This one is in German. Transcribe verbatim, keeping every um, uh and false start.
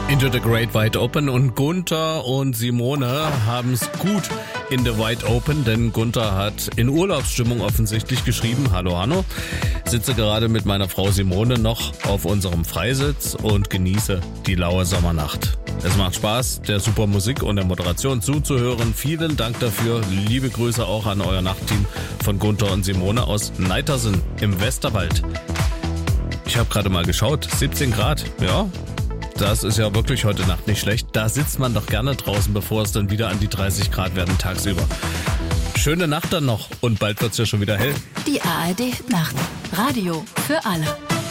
Into the Great Wide Open und Gunther und Simone haben's gut in the Wide Open, denn Gunther hat in Urlaubsstimmung offensichtlich geschrieben, hallo Hanno, sitze gerade mit meiner Frau Simone noch auf unserem Freisitz und genieße die laue Sommernacht. Es macht Spaß, der super Musik und der Moderation zuzuhören. Vielen Dank dafür. Liebe Grüße auch an euer Nachtteam von Gunther und Simone aus Neitersen im Westerwald. Ich habe gerade mal geschaut, siebzehn Grad, ja. Das ist ja wirklich heute Nacht nicht schlecht. Da sitzt man doch gerne draußen, bevor es dann wieder an die dreißig Grad werden tagsüber. Schöne Nacht dann noch und bald wird's ja schon wieder hell. Die A R D Nacht. Radio für alle.